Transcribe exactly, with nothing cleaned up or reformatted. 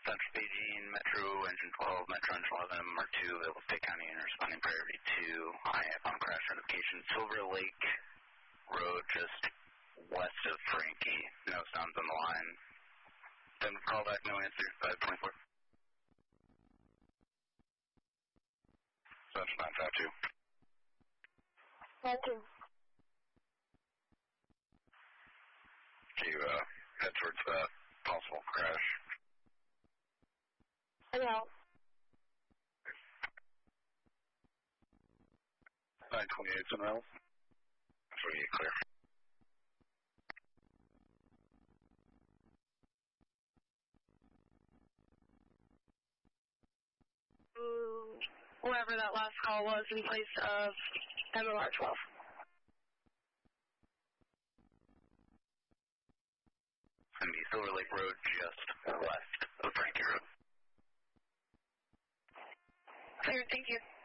Central Beijing, Metro Engine twelve, Metro Engine eleven, M R two, available State County and responding priority two, I F on crash notification, Silver Lake Road, just west of Frankie, no sounds on the line. Then call back, no answer, five twenty-four. Central nine five two. nine two. Do you uh, head towards that possible crash? No. nine twenty-eight, somehow. That's where you clear. Mm, wherever that last call was in place of M L R twelve. And the Silver Lake Road just west of Frankie Road. Clear, thank you.